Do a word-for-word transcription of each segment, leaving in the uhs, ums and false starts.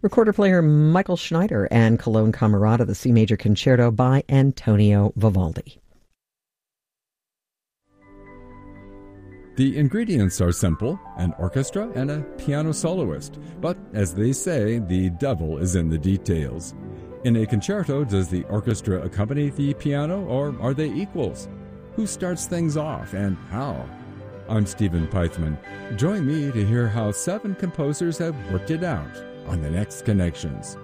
Recorder player Michael Schneider and Cologne Camerata, the C Major Concerto by Antonio Vivaldi. The ingredients are simple, an orchestra and a piano soloist. But as they say, the devil is in the details. In a concerto, does the orchestra accompany the piano, or are they equals? Who starts things off and how? I'm Stephen Pythman. Join me to hear how seven composers have worked it out on the next Connections.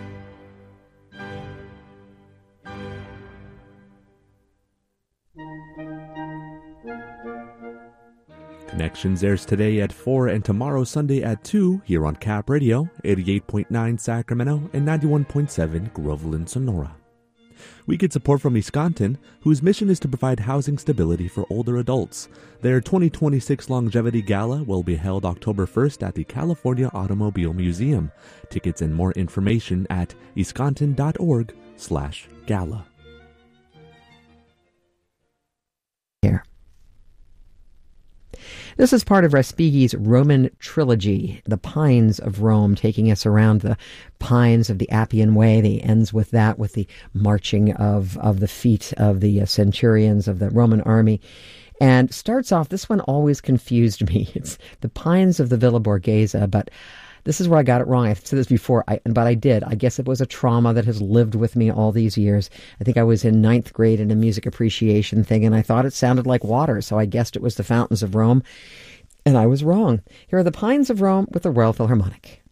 Connections airs today at four and tomorrow Sunday at two here on Cap Radio, eighty-eight point nine Sacramento and ninety-one point seven Groveland, Sonora. We get support from Iskanten, whose mission is to provide housing stability for older adults. Their twenty twenty-six Longevity Gala will be held October first at the California Automobile Museum. Tickets and more information at iskanten.org slash gala. Here. This is part of Respighi's Roman trilogy, The Pines of Rome, taking us around the pines of the Appian Way. He ends with that, with the marching of, of the feet of the uh, centurions of the Roman army. And starts off, this one always confused me. It's The Pines of the Villa Borghese, but this is where I got it wrong. I've said this before, I, but I did. I guess it was a trauma that has lived with me all these years. I think I was in ninth grade in a music appreciation thing, and I thought it sounded like water, so I guessed it was the Fountains of Rome, and I was wrong. Here are the Pines of Rome with the Royal Philharmonic.